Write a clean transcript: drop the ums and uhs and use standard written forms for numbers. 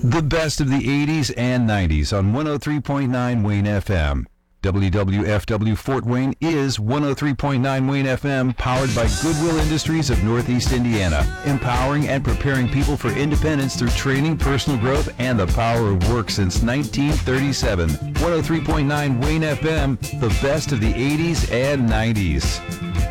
The best of the 80s and 90s on 103.9 Wayne FM. WWFW Fort Wayne is 103.9 Wayne FM, powered by Goodwill Industries of Northeast Indiana, empowering and preparing people for independence through training, personal growth, and the power of work since 1937. 103.9 Wayne FM, the best of the 80s and 90s.